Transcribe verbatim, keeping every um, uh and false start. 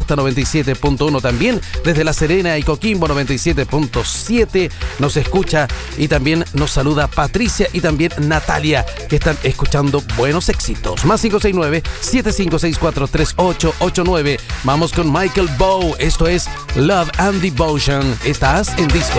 Costa noventa y siete punto uno, también desde La Serena y Coquimbo noventa y siete punto siete nos escucha, y también nos saluda Patricia y también Natalia, que están escuchando buenos éxitos. Más cinco seis nueve, siete cinco seis cuatro, tres ocho ocho nueve. Vamos con Michael Bow, esto es Love and Devotion. Estás en Disco